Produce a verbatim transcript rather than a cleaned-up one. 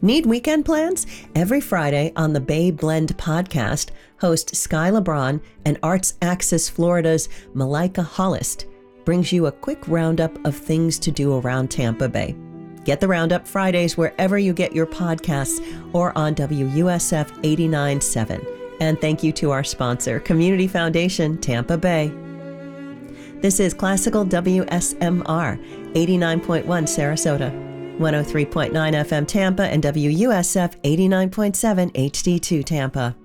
Need weekend plans? Every Friday on the Bay Blend podcast, host Sky LeBron and Arts Axis Florida's Malika Hollist brings you a quick roundup of things to do around Tampa Bay. Get the Roundup Fridays wherever you get your podcasts or on W U S F eighty-nine point seven. And thank you to our sponsor, Community Foundation, Tampa Bay. This is Classical W S M R, eighty-nine point one Sarasota, one oh three point nine F M Tampa, and W U S F eighty-nine point seven H D two Tampa.